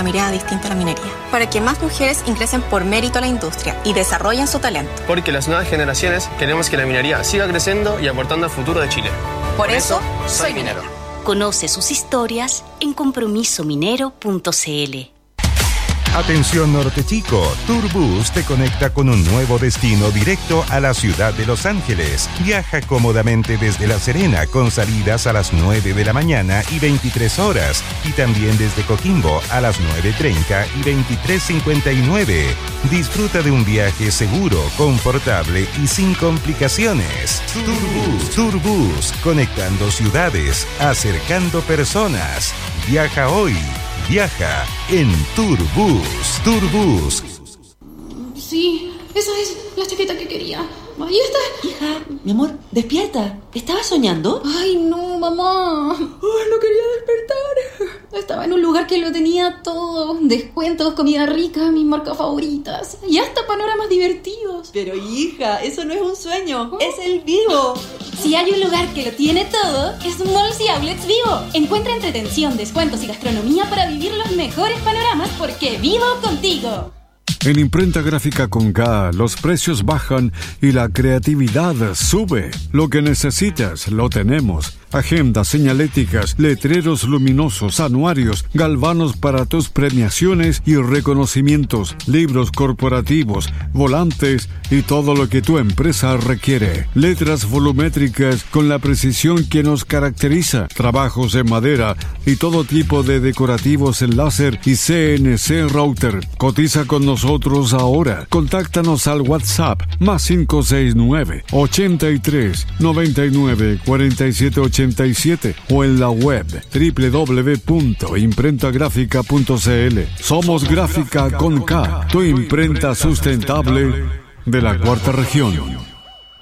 una mirada distinta a la minería, para que más mujeres ingresen por mérito a la industria y desarrollen su talento. Porque las nuevas generaciones queremos que la minería siga creciendo y aportando al futuro de Chile. Por eso, soy minero. Conoce sus historias en compromisominero.cl. Atención Norte Chico, Turbus te conecta con un nuevo destino directo a la ciudad de Los Ángeles. Viaja cómodamente desde La Serena con salidas a las 9 de la mañana y 23 horas y también desde Coquimbo a las 9:30 y 23:59. Disfruta de un viaje seguro, confortable y sin complicaciones. Turbus, conectando ciudades, acercando personas. Viaja hoy. Viaja en Turbus. Turbus. Sí, esa es la chaqueta que quería. Ahí está. Hija, mi amor, despierta. ¿Estabas soñando? Ay, no, mamá. No quería despertar. Estaba en un lugar que lo tenía todo. Descuentos, comida rica, mis marcas favoritas. Y hasta panoramas divertidos. Pero hija, eso no es un sueño. Es el Vivo. Si hay un lugar que lo tiene todo, es Malls y Outlets Vivo. Encuentra entretención, descuentos y gastronomía para vivir los mejores panoramas porque vivo contigo. En Imprenta Gráfica con K, los precios bajan y la creatividad sube. Lo que necesitas, lo tenemos. Agendas, señaléticas, letreros luminosos, anuarios, galvanos para tus premiaciones y reconocimientos, libros corporativos, volantes y todo lo que tu empresa requiere. Letras volumétricas con la precisión que nos caracteriza. Trabajos en madera y todo tipo de decorativos en láser y CNC router. Cotiza con nosotros ahora. Contáctanos al WhatsApp +569 83 99 47 87 o en la web www.imprentagrafica.cl. Somos Gráfica con K, tu imprenta sustentable de la Cuarta Región.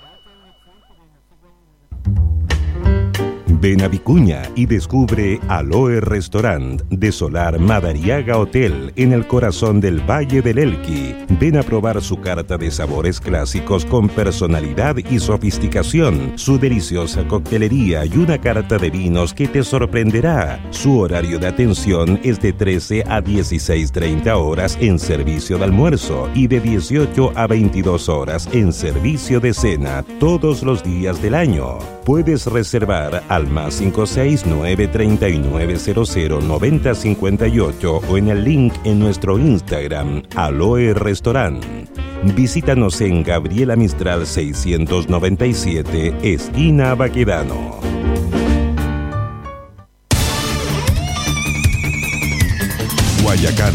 Ven a Vicuña y descubre Aloe Restaurant de Solar Madariaga Hotel en el corazón del Valle del Elqui. Ven a probar su carta de sabores clásicos con personalidad y sofisticación, su deliciosa coctelería y una carta de vinos que te sorprenderá. Su horario de atención es de 13 a 16:30 horas en servicio de almuerzo y de 18 a 22 horas en servicio de cena todos los días del año. Puedes reservar al +569 3900 9058 o en el link en nuestro Instagram, Aloe Restaurant. Visítanos en Gabriela Mistral 697, esquina Baquedano. Guayacán.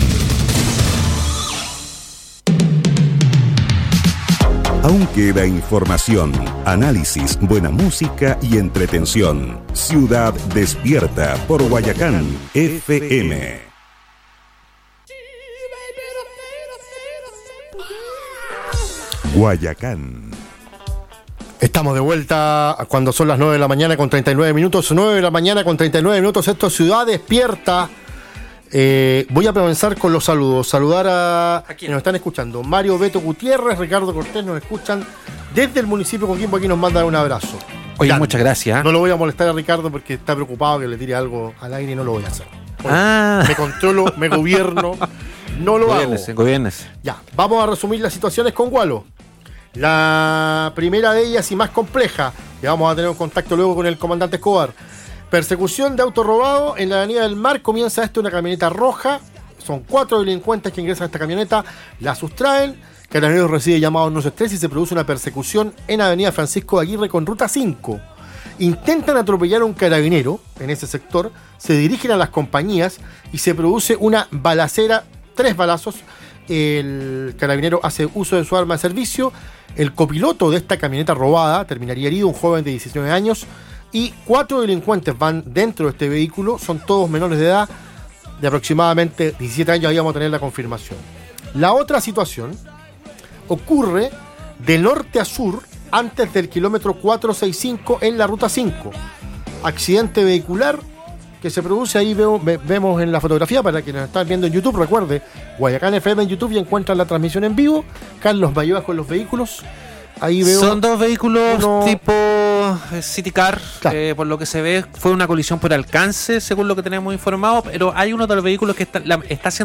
Aún queda información, análisis, buena música y entretención. Ciudad Despierta por Guayacán FM. Guayacán. Estamos de vuelta cuando son las 9 de la mañana con 39 minutos. 9 de la mañana con 39 minutos. Esto es Ciudad Despierta. Voy a comenzar con los saludos. Saludar a quienes nos están escuchando. Mario Beto Gutiérrez, Ricardo Cortés nos escuchan desde el municipio de Coquimbo. Aquí nos mandan un abrazo. Oye, muchas gracias. No lo voy a molestar a Ricardo porque está preocupado que le tire algo al aire y no lo voy a hacer. Me controlo, me gobierno, no lo hago. Gobiérnese. Ya, vamos a resumir las situaciones con Gualo. La primera de ellas y más compleja, que vamos a tener un contacto luego con el comandante Escobar. Persecución de auto robado en la Avenida del Mar. Comienza una camioneta roja. Son 4 delincuentes que ingresan a esta camioneta, la sustraen. Carabineros recibe llamados no se estrés y se produce una persecución en Avenida Francisco de Aguirre con ruta 5. Intentan atropellar a un carabinero en ese sector, se dirigen a las compañías y se produce una balacera, 3 balazos. El carabinero hace uso de su arma de servicio. El copiloto de esta camioneta robada terminaría herido, un joven de 19 años. Y 4 delincuentes van dentro de este vehículo, son todos menores de edad, de aproximadamente 17 años, ahí vamos a tener la confirmación. La otra situación ocurre de norte a sur, antes del kilómetro 465 en la ruta 5. Accidente vehicular que se produce ahí, vemos en la fotografía, para quienes nos están viendo en YouTube, recuerde, Guayacán FM en YouTube y encuentran la transmisión en vivo. Carlos Bayuas con los vehículos. Ahí veo. Son 2 vehículos tipo City Car, claro. Por lo que se ve fue una colisión por alcance, según lo que tenemos informado, pero hay uno de los vehículos que está siendo